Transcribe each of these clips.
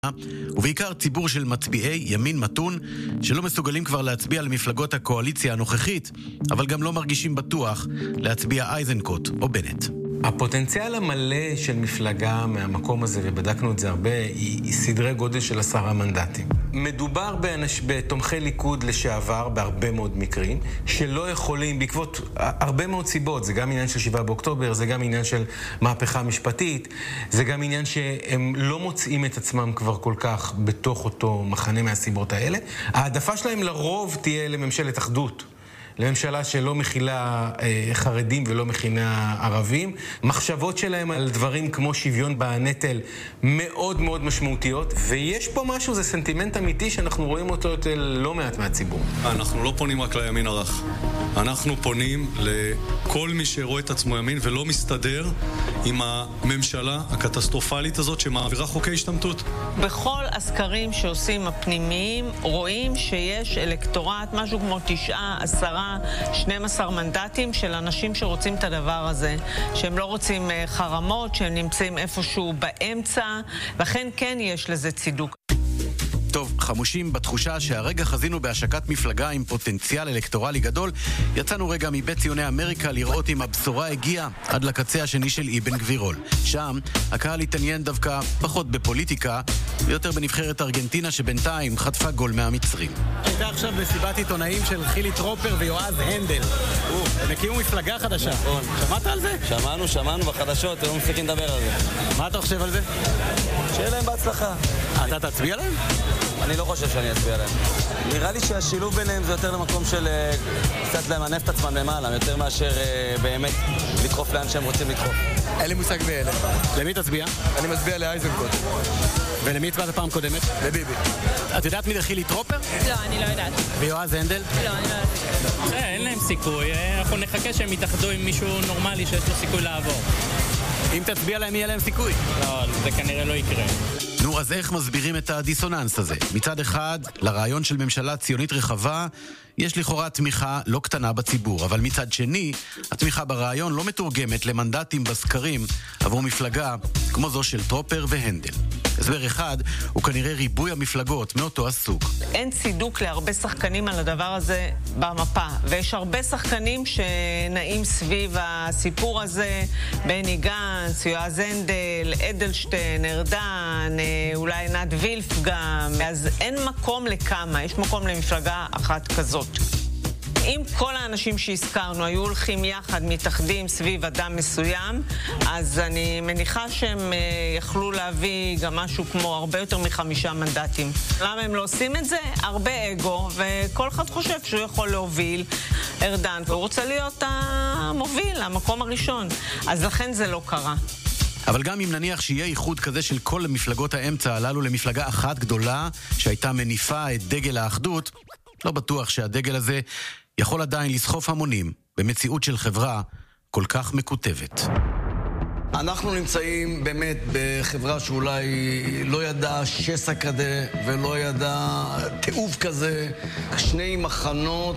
ובעיקר ציבור של מצביעי ימין מתון שלא מסוגלים כבר להצביע למפלגות הקואליציה הנוכחית, אבל גם לא מרגישים בטוח להצביע איזנקוט או בנט. הפוטנציאל המלא של מפלגה מהמקום הזה, ובדקנו את זה הרבה, היא סדרי גודל של 10 מנדטים. מדובר בתומכי ליכוד לשעבר בהרבה מאוד מקרים, שלא יכולים, בעקבות הרבה מאוד סיבות, זה גם עניין של 7 באוקטובר, זה גם עניין של מהפכה משפטית, זה גם עניין שהם לא מוצאים את עצמם כבר כל כך בתוך אותו מחנה מהסיבות האלה. העדפה שלהם לרוב תהיה לממשלת אחדות. לממשלה שלא מכילה חרדים ולא מכילה ערבים. מחשבות שלהם על דברים כמו שוויון בנטל מאוד מאוד משמעותיות, ויש פה משהו, זה סנטימנט אמיתי שאנחנו רואים אותו לא מעט מהציבור. אנחנו לא פונים רק לימין הרך. אנחנו פונים לכל מי שרואה את עצמו ימין ולא מסתדר עם הממשלה הקטסטרופלית הזאת שמעבירה חוקי השתמטות. בכל הסקרים שעושים הפנימיים רואים שיש אלקטורט, משהו כמו 9, 10, 12 מנדטים של אנשים שרוצים את הדבר הזה, שהם לא רוצים חרמות, שהם נמצאים איפשהו באמצע, לכן כן יש לזה צידוק. טוב, חמושים בתחושה שהרגע חזינו בהשקת מפלגה עם פוטנציאל אלקטורלי גדול, יצאנו רגע מבית ציוני אמריקה לראות אם הבשורה הגיעה עד לקצה השני של אבן גבירול. שם הקהל התעניין דווקא פחות בפוליטיקה ויותר בנבחרת ארגנטינה שבינתיים חטפה גול מהמצרים. הייתה עכשיו בסיבת עיתונאים של חילי טרופר ויועז הנדל. הם הקימו מפלגה חדשה. שמעת על זה? שמענו בחדשות, לא מפסיקים לדבר על זה. מה אתה חושב על זה? שיהיה להם בהצלחה. אתה תצביע להם? אני לא חושב שאני אצביע להם. נראה לי שהשילוב ביניהם זה יותר למקום של קצת למנף את עצמם למעלה, יותר מאשר באמת לדחוף לאן שהם רוצים לדחוף. אין לי מושג באלה. למי תצביע? אני מצביע לאייזנקוט. ולמי הצבעת פעם קודמת? לביבי. את יודעת מי זה חילי טרופר? לא, אני לא יודעת. ויועז הנדל? לא, אני לא יודעת. אין להם סיכוי. אנחנו נחכה שהם יתאחדו עם מישהו נורמלי שיש לו סיכוי לעבור. אם תצביע להם יהיה להם סיכוי? לא, זה כנראה לא יקרה. נו, אז איך מסבירים את הדיסוננס הזה? מצד אחד, לרעיון של ממשלה ציונית רחבה, יש לכאורה תמיכה לא קטנה בציבור, אבל מצד שני, התמיכה ברעיון לא מתורגמת למנדטים בסקרים עבור מפלגה כמו זו של טרופר והנדל. הסבר אחד הוא כנראה ריבוי המפלגות מאותו הסוג. אין צידוק להרבה שחקנים על הדבר הזה במפה, ויש הרבה שחקנים שנעים סביב הסיפור הזה, בני גנץ, יועז הנדל, אדלשטיין, ארדן, אולי עינת וילף גם, אז אין מקום לכמה, יש מקום למפלגה אחת כזאת. אם כל האנשים שהזכרנו היו הולכים יחד, מתאחדים סביב אדם מסוים, אז אני מניחה שהם יכלו להביא גם משהו כמו הרבה יותר מ5 מנדטים. למה הם לא עושים את זה? הרבה אגו, וכל אחד חושב שהוא יכול להוביל. ארדן, והוא רוצה להיות המוביל, המקום הראשון. אז לכן זה לא קרה. אבל גם אם נניח שיהיה איחוד כזה של כל מפלגות האמצע הללו למפלגה אחת גדולה שהייתה מניפה את דגל האחדות, לא בטוח שהדגל הזה יכול עדיין לסחוף המונים במציאות של חברה כל כך מקוטבת. אנחנו נמצאים באמת בחברה שאולי לא ידעה שסע כזה ולא ידעה תיעוב כזה, שני מחנות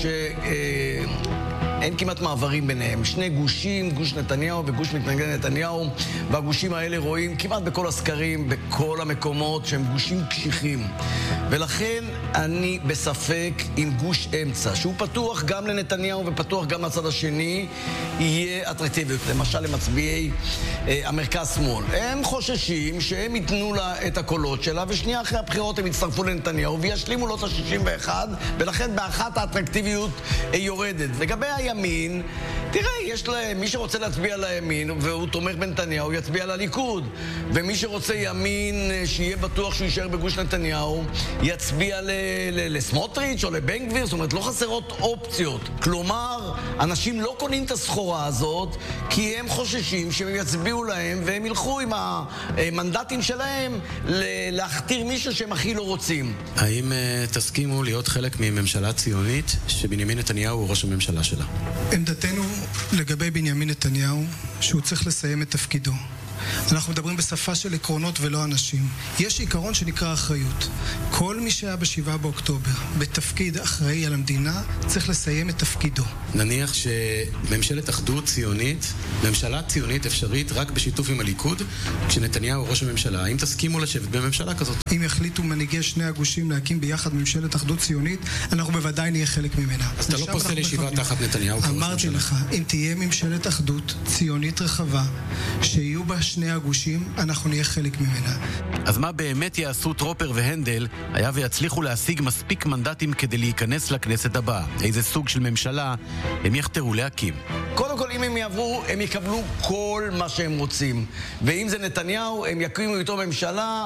אין כמעט מעברים ביניהם. שני גושים, גוש נתניהו וגוש מתנגד נתניהו, והגושים האלה רואים כמעט בכל הסקרים, בכל המקומות שהם גושים קשיחים. ולכן אני בספק עם גוש אמצע, שהוא פתוח גם לנתניהו ופתוח גם לצד השני, יהיה אטרקטיבי. למשל למצביעי המרכז-שמאל. הם חוששים שהם ייתנו לה את הקולות שלה, ושנייה אחרי הבחירות הם יצטרפו לנתניהו וישלימו לו את ה-61, ולכן באחת האטרקטיביות יורדת. לגבי הימין, תראה, יש להם, מי שרוצה להצביע לימין והוא תומך בנתניהו, יצביע לליכוד. ומי שרוצה ימין, שיהיה בטוח שהוא יישאר בגוש נתניהו, יצביע לסמוטריץ' או לבן גביר. זאת אומרת, לא חסרות אופציות. כלומר, אנשים לא קונים את הסחורה הזאת, כי הם חוששים שהם יצביעו להם והם ילכו עם המנדטים שלהם להכתיר מישהו שהם הכי לא רוצים. האם תסכימו להיות חלק מממשלה ציונית שבנימין נתניהו הוא ראש הממשלה שלה? עמדתנו לגבי בנימין נתניהו שהוא צריך לסיים את תפקידו. אנחנו מדברים בשפה של עקרונות ולא אנשים. יש עיקרון שנקרא אחריות. כל מי שהיה ב7 באוקטובר בתפקיד אחראי על המדינה צריך לסיים את תפקידו. נניח שממשלת אחדות ציונית, ממשלה ציונית אפשרית רק בשיתוף עם הליכוד, כשנתניהו ראש הממשלה. האם תסכימו לשבת בממשלה כזאת? אם יחליטו מנהיגי שני הגושים להקים ביחד ממשלת אחדות ציונית, אנחנו בוודאי נהיה חלק ממנה. אז אתה לא פוסל ישיבה תחת נתניהו כראש ממשלה. אמרתי לך, אם תהיה ממשלת אחדות ציונית רחבה, שיהיו בה שני הגושים, אנחנו נהיה חלק ממנה. אז מה באמת יעשו טרופר והנדל, היה ויצליחו להשיג מספיק מנדטים כדי להיכנס לכנסת הבאה? איזה סוג של ממשלה הם יחתרו להקים? קודם כל, אם הם יעברו, הם יקבלו כל מה שהם רוצים. ואם זה נתניהו, הם יקימו איתו ממשלה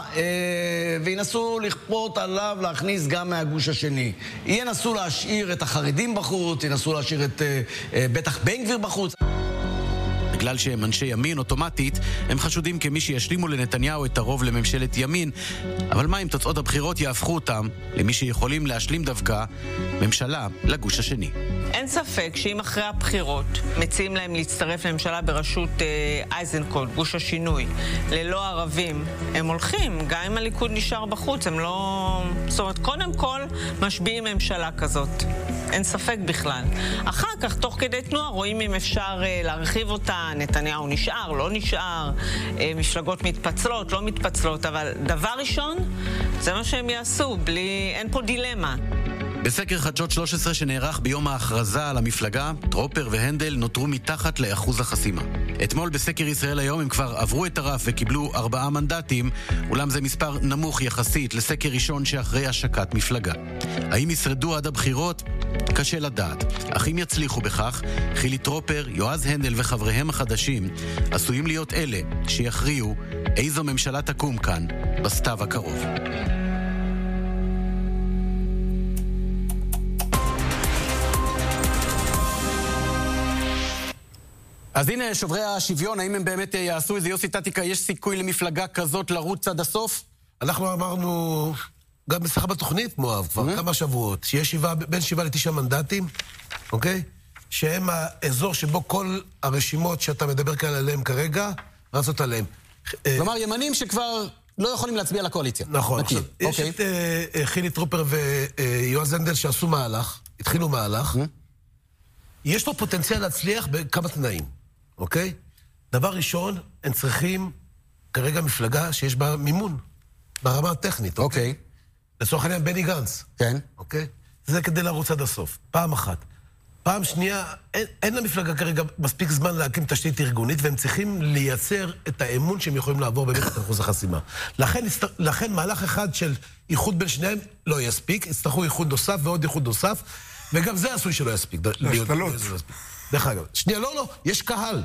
וינסו לכפות עליו להכניס גם מהגוש השני. ינסו להשאיר את החרדים בחוץ, ינסו להשאיר את בטח בן גביר בחוץ. בגלל שהם אנשי ימין אוטומטית, הם חשודים כמי שישלימו לנתניהו את הרוב לממשלת ימין. אבל מה אם תוצאות הבחירות יהפכו אותם למי שיכולים להשלים דווקא ממשלה לגוש השני? אין ספק שאם אחרי הבחירות מציעים להם להצטרף לממשלה בראשות איזנקוט, גוש השינוי, ללא ערבים, הם הולכים, גם אם הליכוד נשאר בחוץ, הם לא... זאת אומרת, קודם כל משביעים ממשלה כזאת. אין ספק בכלל. אחר כך, תוך כדי תנועה, רואים אם אפשר להרחיב אותה, נתניהו נשאר, לא נשאר, מפלגות מתפצלות, לא מתפצלות, אבל דבר ראשון, זה מה שהם יעשו, אין פה דילמה. בסקר חדשות 13 שנערך ביום ההכרזה על המפלגה, טרופר והנדל נותרו מתחת לאחוז החסימה. אתמול בסקר ישראל היום הם כבר עברו את הרף וקיבלו 4 מנדטים, אולם זה מספר נמוך יחסית לסקר ראשון שאחרי השקת מפלגה. האם ישרדו עד הבחירות? קשה לדעת. אך אם יצליחו בכך, חילי טרופר, יועז הנדל וחבריהם החדשים עשויים להיות אלה שיכריעו איזו ממשלה תקום כאן בסתיו הקרוב. אז הנה שוברי השוויון, האם הם באמת יעשו איזה יוסי טטיקה, יש סיכוי למפלגה כזאת לרוץ עד הסוף? אנחנו אמרנו, גם בשיחה בתוכנית, מואב, כבר כמה שבועות, שיש בין 7 ל9 מנדטים, אוקיי? שהם האזור שבו כל הרשימות שאתה מדבר כאן עליהם כרגע, רצות עליהם. כלומר, ימנים שכבר לא יכולים להצביע לקואליציה. נכון. יש את חילי טרופר ויועז הנדל שעשו מהלך, התחילו מהלך. יש לו פוטנציאל להצליח בכמה תנאים, אוקיי? דבר ראשון, הם צריכים כרגע מפלגה שיש בה מימון, ברמה הטכנית, אוקיי? לצורך העניין בני גנץ. כן. אוקיי? זה כדי לרוץ עד הסוף, פעם אחת. פעם שנייה, אין למפלגה כרגע מספיק זמן להקים תשתית ארגונית, והם צריכים לייצר את האמון שהם יכולים לעבור באמת את אחוז החסימה. לכן מהלך אחד של איחוד בין שניהם לא יספיק, יצטרכו איחוד נוסף ועוד איחוד נוסף, וגם זה עשוי שלא יספיק. להשתלות. דרך אגב. שנייה, לא, יש קהל.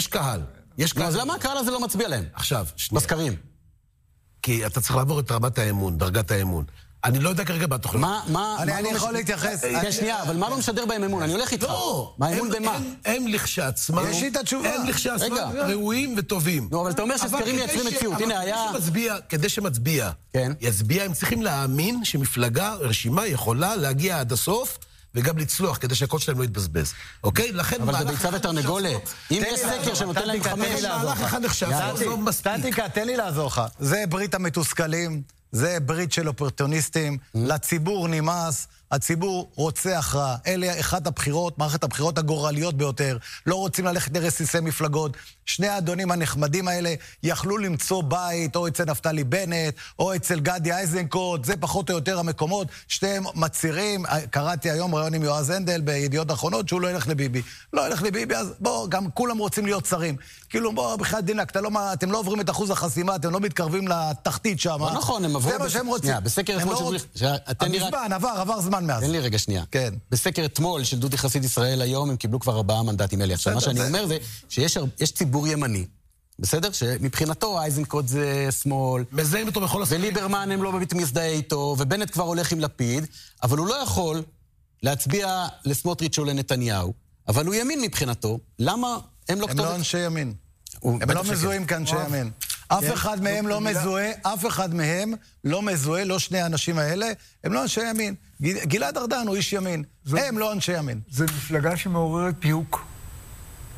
אז למה הקהל הזה לא מצביע להם? עכשיו, שנייה. בסקרים. כי אתה צריך לעבור את רמת האמון, דרגת האמון. אני לא יודע כרגע בתוכנית. אני יכול להתייחס. שנייה, אבל מה לא משדר בהם אמון? אני הולך איתך. לא. מה אמון במה? הם לכשעצמם. יש לי את התשובה. הם לכשעצמם ראויים וטובים. נו, אבל אתה אומר שסקרים מייצרים מציאות. הנה היה... כדי שמצביע, יצביע, הם צריכים להאמין שמפלגה, רשימה, יכולה להגיע עד הסוף, וגם לצלוח, כדי שהקוד שלהם לא יתבזבז. אוקיי? לכן... אבל זה ביצה ותרנגולת. אם יש סקר שנותן להם 5... מהלך אחד נחשב, זה לא מספיק. טטיקה, תן לי לעזור לך. זה ברית המתוסכלים, זה ברית של אופורטוניסטים, לציבור נמאס, הציבור רוצה הכרעה. אלה אחת הבחירות, מערכת הבחירות הגורליות ביותר. לא רוצים ללכת לרסיסי מפלגות. שני האדונים הנחמדים האלה יכלו למצוא בית, או אצל נפתלי בנט, או אצל גדי איזנקוט, זה פחות או יותר המקומות. שניהם מצהירים, קראתי היום ראיון עם יועז הנדל בידיעות אחרונות, שהוא לא ילך לביבי. לא ילך לביבי, אז בוא, גם כולם רוצים להיות שרים. כאילו, בוא, בכלל דינק, אתם לא עוברים את אחוז החסימה, אתם לא מתקרבים לתחתית שם. לא נכון, הם עברו... זה מה שהם רוצים. בסקר אתמול עבר זמן מאז. תן לי רגע שנייה. כן. בסקר אתמול של דודי חסיד ישראל היום, הם קיבלו כבר 4 מנדטים אלה. עכשיו, מה שאני אומר זה שיש ציבור ימני, בסדר? שמבחינתו איזנקוט זה שמאל, מזהים אותו בכל הסקרים. וליברמן הם לא באמת מזדהה איתו, ובנט כבר הולך עם לפיד, אבל הוא לא יכול להצביע לסמוטריץ' או לנתניהו, אבל הוא ימין מבחינתו. למה הם לא... הם לא אנשי ימין. הם לא מזוהים כאנשי ימין. אף אחד מהם לא מזוהה, אף אחד מהם לא מזוהה, לא שני האנשים האלה, הם לא אנשי ימין. גלעד ארדן הוא איש ימין, הם לא אנשי ימין. זו מפלגה שמעוררת פיוק.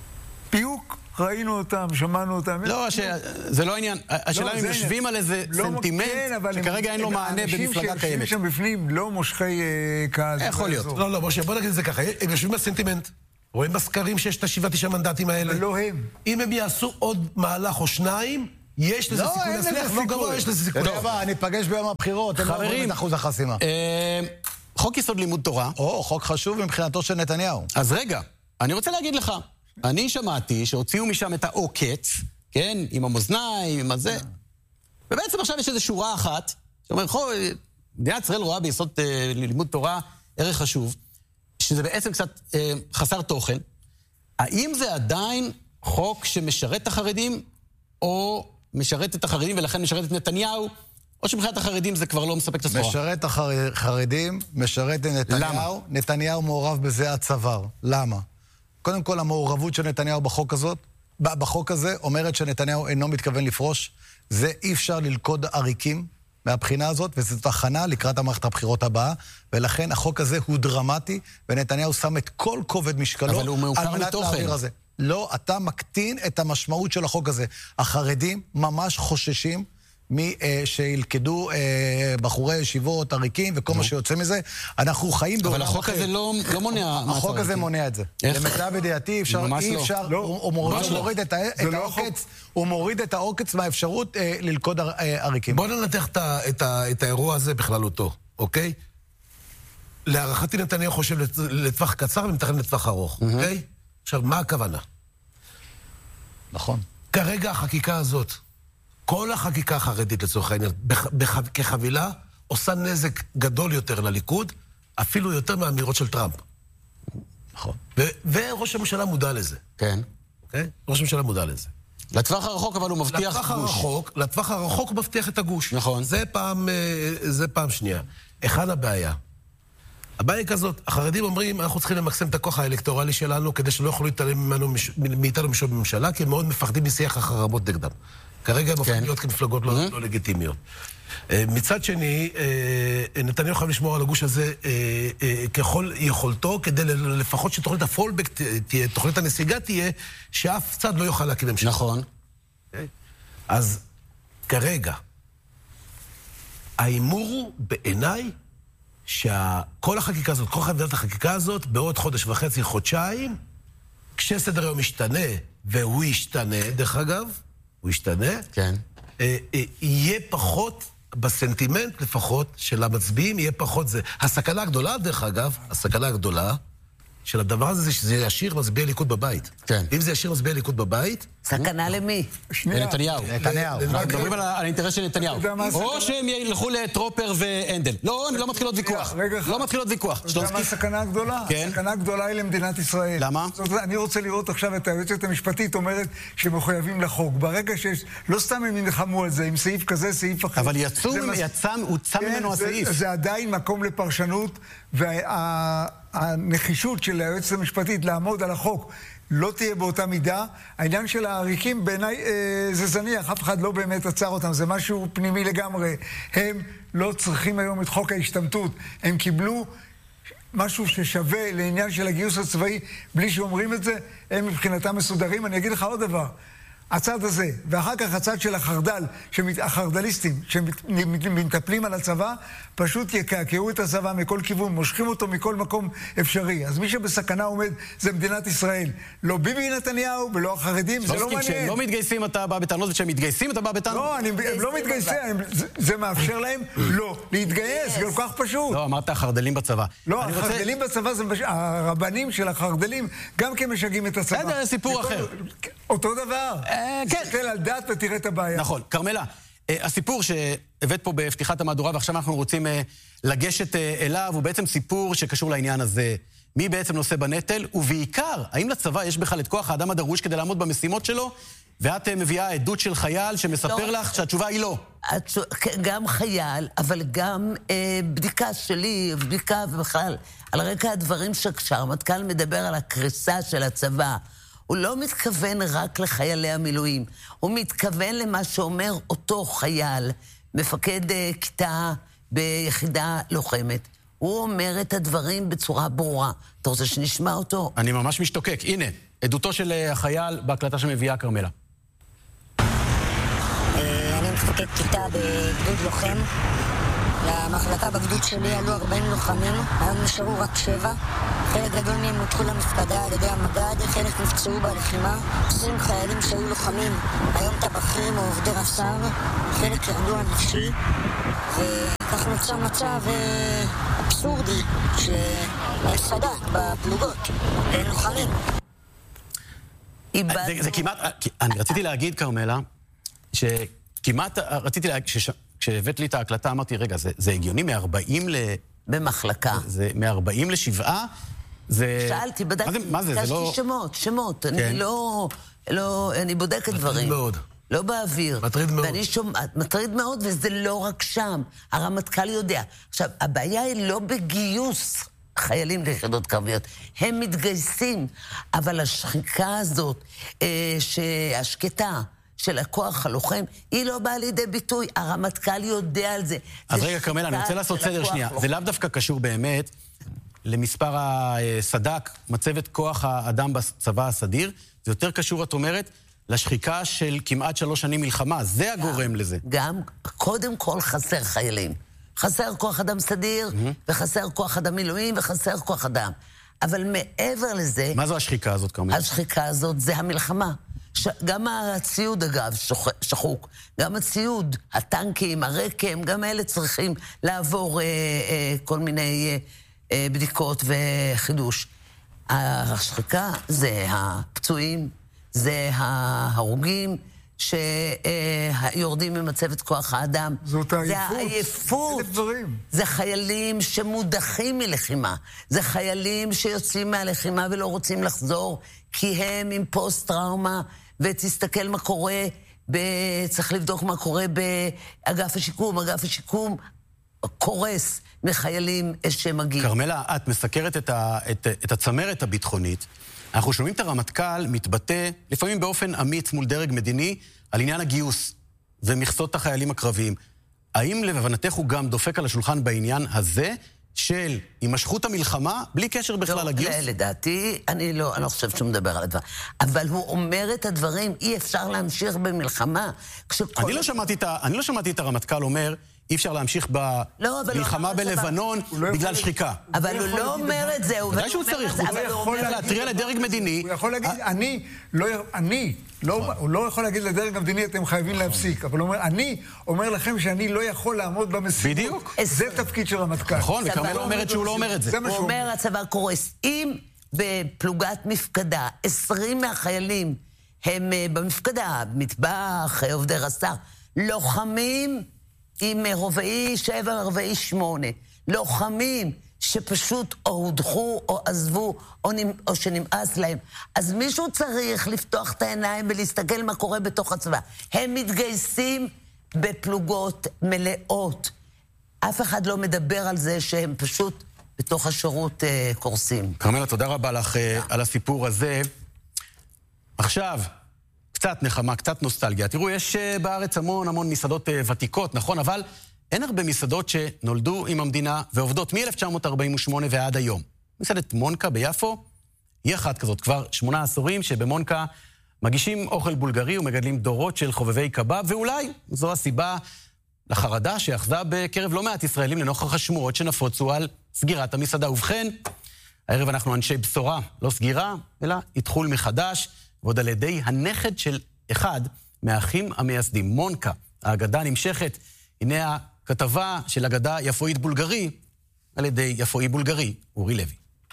פיוק, ראינו אותם, שמענו אותם. לא, זה לא העניין. השאלה אם יושבים על איזה סנטימנט שכרגע אין לו מענה במפלגה קיימת. אנשים שם בפנים לא מושכי קהל. יכול להיות. לא, משה, בוא נגיד את זה ככה. הם יושבים על סנטימנט. רואים בסקרים שיש את 7-9 מנדטים האלה. ולא הם. אם הם יעשו עוד מהלך או שניים, יש לזה סיכוי להצליח. לא גבוה, יש לזה סיכוי. טוב, אני אפגש ביום הבחירות. חברים, אחוז החסימה. חוק יסוד לימוד תורה. חוק חשוב מבחינתו של נתניהו. אז רגע, אני רוצה להגיד לך, אני שמעתי שהוציאו משם את העוקץ, כן, עם המאזניים, עם הזה, ובעצם עכשיו יש איזו שורה אחת, שאומר, מדינת ישראל רואה ביסוד לימוד תורה ערך חשוב, שזה בעצם קצת חסר תוכן. האם זה עדיין חוק שמשרת את החרדים, או משרת את החרדים ולכן משרת את נתניהו, או שמבחינת החרדים זה כבר לא מספק את הסחורה? משרת החרדים, משרת את נתניהו. למה? נתניהו מעורב בזה הצוואר. למה? קודם כל, המעורבות של נתניהו בחוק הזה אומרת שנתניהו אינו מתכוון לפרוש. זה אי אפשר ללכוד עריקים מהבחינה הזאת, וזו תחנה לקראת המערכת הבחירות הבאה, ולכן החוק הזה הוא דרמטי, ונתניהו שם את כל כובד משקלו על מנת להעביר הזה. לא, אתה מקטין את המשמעות של החוק הזה. החרדים ממש חוששים שילכדו בחורי ישיבות, עריקים וכל מה שיוצא מזה. אנחנו חיים בעולם אחר. אבל החוק הזה לא מונע... החוק הזה מונע את זה. למיטב ידיעתי אי אפשר, הוא מוריד את העוקץ מהאפשרות ללכוד עריקים. בוא ננתח את האירוע הזה בכללותו, אוקיי? להערכתי נתניהו חושב לטווח קצר ומתכנן לטווח ארוך, אוקיי? עכשיו, מה הכוונה? נכון. כרגע החקיקה הזאת, כל החקיקה החרדית לצורך העניין, כחבילה, עושה נזק גדול יותר לליכוד, אפילו יותר מהאמירות של טראמפ. נכון. וראש הממשלה מודע לזה. כן. אוקיי? ראש הממשלה מודע לזה. לטווח הרחוק אבל הוא מבטיח גוש. לטווח הרחוק הוא מבטיח את הגוש. נכון. זה פעם שנייה. אחד הבעיה. הבעיה היא כזאת, החרדים אומרים, אנחנו צריכים למקסם את הכוח האלקטורלי שלנו, כדי שלא יכולו להתעלם מאיתנו משום בממשלה, כי הם מאוד מפחדים משיח החרמות נגדם. כרגע הם הופכים להיות כמפלגות לא לגיטימיות. מצד שני, נתניהו חייב לשמור על הגוש הזה ככל יכולתו, כדי לפחות שתוכנית הפולבק תהיה, תוכנית הנסיגה תהיה, שאף צד לא יוכל להקים ממשלה. נכון. אז כרגע, האימור הוא בעיניי, שכל החקיקה הזאת, כל חבילת החקיקה הזאת, בעוד חודש וחצי, חודשיים, כשסדר היום משתנה, והוא ישתנה, דרך אגב, הוא ישתנה, כן. יהיה פחות, בסנטימנט לפחות, של המצביעים, יהיה פחות זה. הסכנה הגדולה, דרך אגב, הסכנה הגדולה, של הדבר הזה, שזה ישאיר מצביעי ליכוד בבית. כן. אם זה ישאיר מצביעי ליכוד בבית... סכנה למי? לנתניהו. אנחנו מדברים על האינטרס של נתניהו. או שהם ילכו לטרופר והנדל. לא, אני לא מתחיל עוד ויכוח. לא מתחיל עוד ויכוח. אתה יודע מה הסכנה הגדולה? הסכנה הגדולה היא למדינת ישראל. למה? אני רוצה לראות עכשיו את היועצת המשפטית אומרת שמחויבים לחוק. ברגע שיש... לא סתם הם נלחמו על זה, עם סעיף כזה, סעיף אחר. אבל הוצא ממנו הסעיף. זה עדיין מקום לפרשנות, הנחישות של היועצת המשפטית לעמוד על החוק לא תהיה באותה מידה. העניין של העריקים בעיניי זה זניח, אף אחד לא באמת עצר אותם, זה משהו פנימי לגמרי. הם לא צריכים היום את חוק ההשתמטות, הם קיבלו משהו ששווה לעניין של הגיוס הצבאי, בלי שאומרים את זה, הם מבחינתם מסודרים. אני אגיד לך עוד דבר, הצד הזה, ואחר כך הצד של החרדליסטים שמטפלים על הצבא, פשוט יקעקעו את הצבא מכל כיוון, מושכים אותו מכל מקום אפשרי. אז מי שבסכנה עומד זה מדינת ישראל. לא ביבי נתניהו ולא החרדים, זה לא מעניין. כשהם לא מתגייסים אתה בא בטענות, וכשהם מתגייסים אתה בא בטענות? לא, הם לא מתגייסים, זה מאפשר להם לא להתגייס, זה כל כך פשוט. לא, אמרת החרדלים בצבא. לא, החרדלים בצבא, הרבנים של החרדלים גם כן משגעים את הצבא. זה סיפור אחר. אותו דבר. תסתכל על דת ותראה את הבעיה. נכון. קרמלה, הסיפור שהבאת פה בפתיחת המהדורה, ועכשיו אנחנו רוצים לגשת אליו, הוא בעצם סיפור שקשור לעניין הזה. מי בעצם נושא בנטל, ובעיקר, האם לצבא יש בכלל את כוח האדם הדרוש כדי לעמוד במשימות שלו, ואת מביאה עדות של חייל שמספר לך שהתשובה היא לא. גם חייל, אבל גם בדיקה שלי, בדיקה ובכלל, על רקע הדברים שהרמטכ"ל מדבר על הקריסה של הצבא. הוא לא מתכוון רק לחיילי המילואים, הוא מתכוון למה שאומר אותו חייל, מפקד כיתה ביחידה לוחמת. הוא אומר את הדברים בצורה ברורה. אתה רוצה שנשמע אותו? אני ממש משתוקק. הנה, עדותו של החייל בהקלטה שמביאה כרמלה. אני מפקד כיתה בגדוד לוחם. למחלקה בגדוד שלי עלו 40 לוחמים, היום נשארו רק 7. חלק גדול מהם נותחו למפקדה על ידי המג"ד, חלק נפצעו בלחימה. 20 חיילים שהיו לוחמים, היום טבחים או עובדי רס"ר, חלק ירדו על נפשי, וכך נוצר מצב אבסורדי שיש סד"כ בפלוגות, אין לוחמים. זה כמעט, אני רציתי להגיד, כרמלה, שכמעט רציתי להגיד, כשהבאת לי את ההקלטה, אמרתי, רגע, זה הגיוני מ-40 במחלקה. זה מ-40 ל-7? שאלתי, בדקתי, מה זה? זה לא... שמות. אני אני בודקת דברים. מאוד. לא באוויר. מטריד מאוד. מטריד מאוד, וזה לא רק שם. הרמטכ"ל יודע. עכשיו, הבעיה היא לא בגיוס חיילים ליחידות קרביות. הם מתגייסים, אבל השחיקה הזאת, שהשקטה, של הכוח הלוחם, היא לא באה לידי ביטוי. הרמטכ"ל יודע על זה. אז רגע, כרמלה, אני רוצה לעשות סדר שנייה. זה לאו דווקא קשור באמת למספר הסד"כ, מצבת כוח האדם בצבא הסדיר. זה יותר קשור, את אומרת, לשחיקה של כמעט 3 שנים מלחמה. זה הגורם לזה. גם, קודם כל חסר חיילים. חסר כוח אדם סדיר, וחסר כוח אדם מילואים, וחסר כוח אדם. אבל מעבר לזה... מה זו השחיקה הזאת, כרמלה? השחיקה הזאת זה המלחמה. גם הציוד, אגב, שחוק. גם הציוד, הטנקים, הרקם, גם אלה צריכים לעבור כל מיני בדיקות וחידוש. השחיקה זה הפצועים, זה ההרוגים שיורדים ממצבת כוח האדם. זאת העייפות. זה העייפות. זה חיילים שמודחים מלחימה. זה חיילים שיוצאים מהלחימה ולא רוצים לחזור, כי הם עם פוסט-טראומה, ותסתכל מה קורה, צריך לבדוק מה קורה באגף השיקום. אגף השיקום קורס מחיילים שמגיעים. כרמלה, את מסקרת את הצמרת הביטחונית. אנחנו שומעים את הרמטכ"ל מתבטא, לפעמים באופן אמיץ מול דרג מדיני, על עניין הגיוס ומכסות החיילים הקרביים. האם לבנתך הוא גם דופק על השולחן בעניין הזה, של הימשכות המלחמה, בלי קשר בכלל לגיוס? לדעתי, אני לא חושב שהוא מדבר על הדבר. אבל הוא אומר את הדברים, אי אפשר להמשיך במלחמה. אני לא שמעתי את הרמטכ"ל אומר, אי אפשר להמשיך במלחמה בלבנון בגלל שחיקה. אבל הוא לא אומר את זה. ודאי שהוא צריך, הוא יכול להטריע לדרג מדיני. הוא יכול להגיד, הוא לא יכול להגיד לדרג המדיני, אתם חייבים להפסיק. אבל הוא אומר, אני אומר לכם שאני לא יכול לעמוד במשימות. בדיוק. זה תפקיד של רמטכ"ל. נכון, וכרמלה אומרת שהוא לא אומר את זה. הוא אומר, הצבא קורס. אם בפלוגת מפקדה, 20 מהחיילים הם במפקדה, מטבח, עובדי רס"ר, לוחמים עם רובעי 7, רובעי 8. לוחמים שפשוט או הודחו או עזבו או שנמאס להם. אז מישהו צריך לפתוח את העיניים ולהסתכל מה קורה בתוך הצבא. הם מתגייסים בפלוגות מלאות. אף אחד לא מדבר על זה שהם פשוט בתוך השירות קורסים. כרמלה, תודה רבה לך על הסיפור הזה. עכשיו, קצת נחמה, קצת נוסטלגיה. תראו, יש בארץ המון מסעדות ותיקות, נכון? אבל אין הרבה מסעדות שנולדו עם המדינה ועובדות מ-1948 ועד היום. מסעדת מונקה ביפו היא אחת כזאת. כבר 8 עשורים שבמונקה מגישים אוכל בולגרי ומגדלים דורות של חובבי קבב, ואולי זו הסיבה לחרדה שאחזה בקרב לא מעט ישראלים לנוכח השמועות שנפוצו על סגירת המסעדה. ובכן, הערב אנחנו אנשי בשורה, לא סגירה, אלא התחול מחדש, ועוד על ידי הנכד של אחד מהאחים המייסדים, מונקה. האגדה נמשכת. הנה הכתבה של אגדה יפואית בולגרי, על ידי יפואי בולגרי, אורי לוי.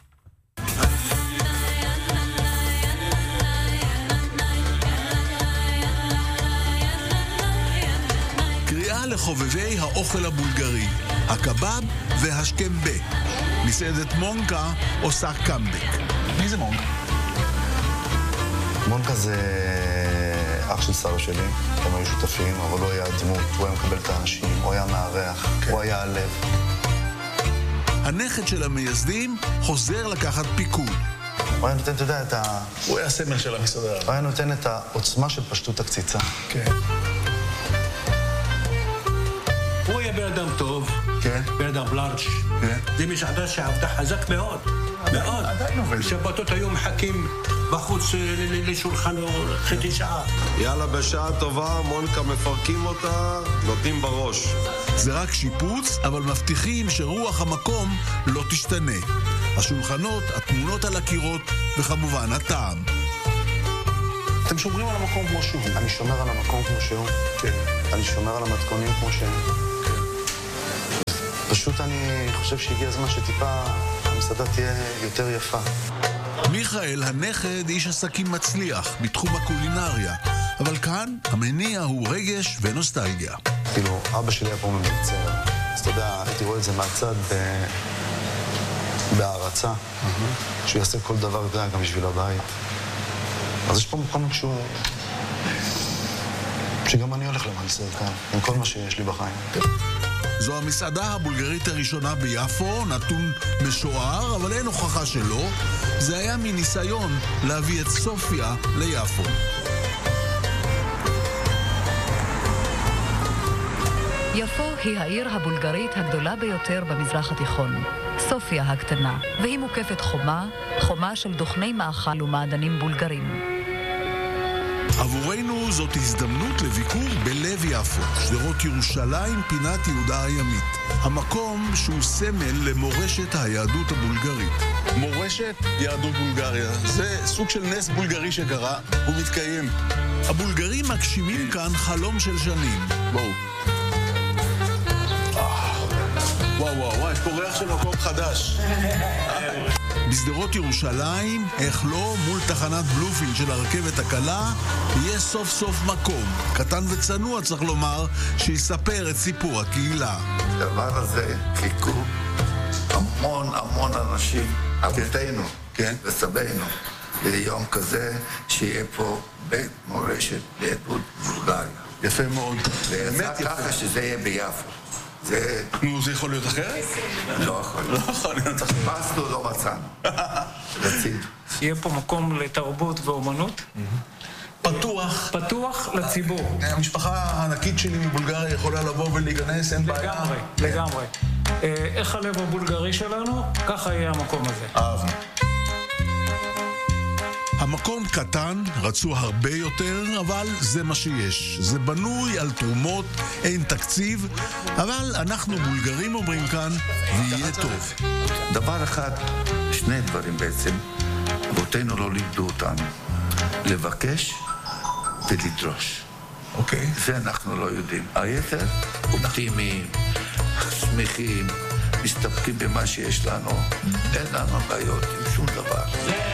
קריאה לחובבי האוכל הבולגרי, הקבב והשקמבה. מסעדת מונקה עושה קאמבק. מי זה מונקה? מונקה זה אח של סבא שלי, הם היו שותפים, אבל הוא היה דמות, הוא היה מקבל את האנשים, הוא היה מארח, הוא היה הלב. הנכד של המייסדים חוזר לקחת פיקוד. הוא היה נותן, אתה יודע, הוא היה הסמל של המסעדה. הוא היה נותן את העוצמה של פשטות הקציצה. כן. הוא היה בן אדם טוב, כן. בן אדם לארג'. כן. זה מסעדה שעבדה חזק מאוד. מאוד. עדיין עובד. בשבתות היו מחכים בחוץ לשולחן חצי שעה. יאללה, בשעה טובה, מונקה מפרקים אותה, נותנים בראש. זה רק שיפוץ, אבל מבטיחים שרוח המקום לא תשתנה. השולחנות, התמונות על הקירות, וכמובן הטעם. אתם שומרים על המקום כמו שהוא. אני שומר על המקום כמו שהוא. כן. אני שומר על המתכונים כמו שהם. כן. פשוט אני חושב שהגיע הזמן שטיפה המסעדה תהיה יותר יפה. מיכאל הנכד איש עסקים מצליח בתחום הקולינריה, אבל כאן המניע הוא רגש ונוסטלגיה. כאילו, אבא שלי היה פה ממלצר, אז אתה יודע, הייתי רואה את זה מהצד בהערצה, שהוא יעשה כל דבר, אתה יודע, גם בשביל הבית. אז יש פה מקום שגם אני הולך למלצר כאן, עם כל מה שיש לי בחיים. זו המסעדה הבולגרית הראשונה ביפו, נתון משוער, אבל אין הוכחה שלא. זה היה מניסיון להביא את סופיה ליפו. יפו היא העיר הבולגרית הגדולה ביותר במזרח התיכון, סופיה הקטנה, והיא מוקפת חומה של דוכני מאכל ומעדנים בולגרים. עבורנו זאת הזדמנות לביקור בלב יפו, שדרות ירושלים, פינת יהודה הימית. המקום שהוא סמל למורשת היהדות הבולגרית. מורשת יהדות בולגריה, זה סוג של נס בולגרי שקרה, הוא מתקיים. הבולגרים מגשימים כאן חלום של שנים. בואו. וואו, יש פה ריח של מקום חדש. בשדרות ירושלים, איך לא, מול תחנת בלופין של הרכבת הקלה, יהיה סוף סוף מקום, קטן וצנוע צריך לומר, שיספר את סיפור הקהילה. הדבר הזה חיכו המון אנשים, אבותינו וסבינו, ליום כזה שיהיה פה בית מורשת ליהדות בולגריה. יפה מאוד. ויצא ככה שזה יהיה ביפו. נו, זה יכול להיות אחרת? לא יכול להיות. חיפשנו, לא מצאנו. רצינו. יהיה פה מקום לתרבות ואומנות. פתוח לציבור. המשפחה הענקית שלי מבולגריה יכולה לבוא ולהיכנס, אין בעיה. לגמרי. איך הלב הבולגרי שלנו, ככה יהיה המקום הזה. אהבנו. המקום קטן, רצו הרבה יותר, אבל זה מה שיש. זה בנוי על תרומות, אין תקציב, אבל אנחנו בולגרים אומרים כאן, ויהיה טוב. דבר אחד, שני דברים בעצם, אבותינו לא לימדו אותנו, לבקש ולדרוש. אוקיי. זה אנחנו לא יודעים. היתר, אופטימיים, שמחים, מסתפקים במה שיש לנו, אין לנו בעיות עם שום דבר.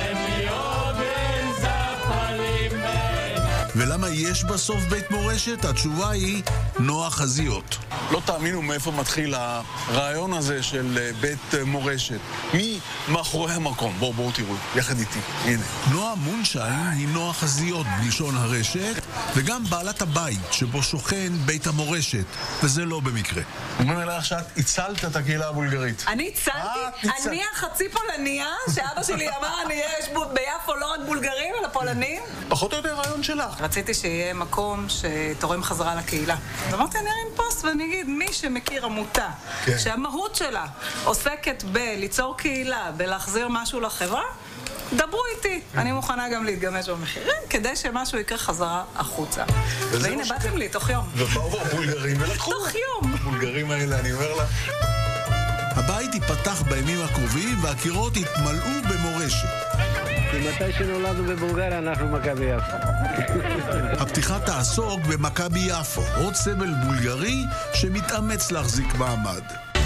ולמה יש בסוף בית מורשת? התשובה היא נוח חזיות. לא תאמינו מאיפה מתחיל הרעיון הזה של בית מורשת. מי מאחורי המקום? בואו תראו, יחד איתי. הנה. נועה מונשיין היא נוח חזיות בלשון הרשת, וגם בעלת הבית שבו שוכן בית המורשת, וזה לא במקרה. אומרים אלייך שאת הצלת את הקהילה הבולגרית. אני הצלתי? אני החצי פולניה, שאבא שלי אמר, יש ביפו לא רק בולגרים, אלא פולנים? פחות או יותר רעיון שלך. רציתי שיהיה מקום שתורם חזרה לקהילה. אמרתי, אני ארים פוסט ואני אגיד, מי שמכיר עמותה, שהמהות שלה עוסקת בליצור קהילה, בלהחזיר משהו לחברה, דברו איתי. אני מוכנה גם להתגמש במחירים, כדי שמשהו יקרה חזרה החוצה. והנה, באתם לי, תוך יום. ובאו הבולגרים ולקחו. תוך יום. הבולגרים האלה, אני אומר לה. הבית ייפתח בימים הקרובים, והקירות יתמלאו במורשת. מתי שנולדנו בבולגריה אנחנו מכבי יפו. הפתיחה תעסוק במכבי יפו, עוד סמל בולגרי שמתאמץ להחזיק מעמד.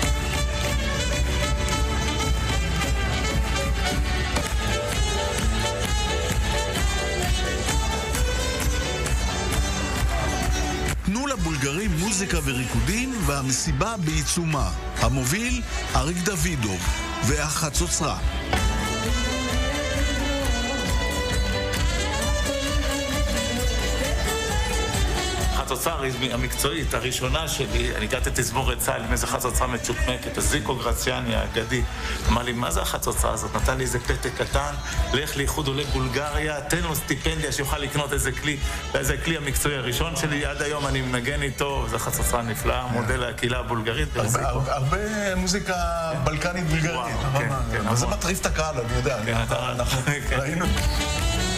תנו לבולגרים מוזיקה וריקודים והמסיבה בעיצומה. המוביל אריק דוידוב והחצוצרה. החצוצרה המקצועית הראשונה שלי, אני הגעתי תזמורת צה"ל עם איזה חצוצרה מצ'וקמקת, הזיקו גרציאני האגדי. אמר לי, מה זה החצוצרה הזאת? נתן לי איזה פתק קטן, לך לאיחוד עולי בולגריה, תן לו סטיפנדיה שיוכל לקנות איזה כלי, ואיזה כלי המקצועי הראשון שלי, עד היום אני מנגן איתו, זו חצוצרה נפלאה, מודל הקהילה הבולגרית. הרבה מוזיקה בלקנית בולגרית. אבל זה מטריף את הקהל, אני יודע. ראינו.